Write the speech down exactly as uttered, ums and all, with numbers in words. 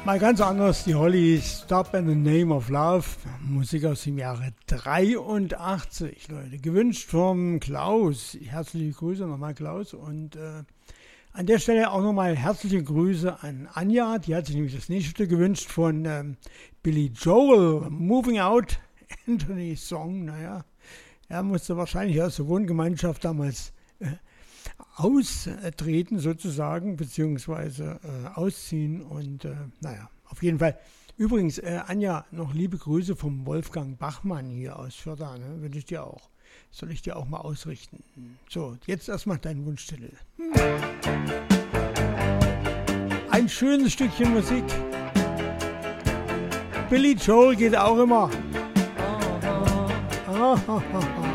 Mal ganz anders, die Hollies, Stop in the Name of Love, Musik aus dem Jahre dreiundachtzig, Leute, gewünscht vom Klaus. Herzliche Grüße nochmal, Klaus, und äh, an der Stelle auch nochmal herzliche Grüße an Anja, die hat sich nämlich das nächste Stück gewünscht von ähm, Billy Joel, Moving Out, Anthony's Song. Naja, er musste wahrscheinlich aus der Wohngemeinschaft damals äh, austreten sozusagen, beziehungsweise äh, ausziehen, und äh, naja, auf jeden Fall. Übrigens, äh, Anja, noch liebe Grüße vom Wolfgang Bachmann hier aus Förda, ne? Wünsche ich dir auch. Soll ich dir auch mal ausrichten. So, jetzt erstmal dein Wunschtitel. Hm. Ein schönes Stückchen Musik. Billy Joel geht auch immer. Ah, ah, ah, ah.